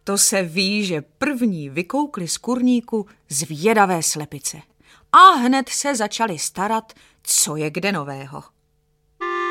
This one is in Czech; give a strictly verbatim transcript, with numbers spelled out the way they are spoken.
To se ví, že první vykoukli z kurníku zvědavé slepice a hned se začali starat, co je kde nového.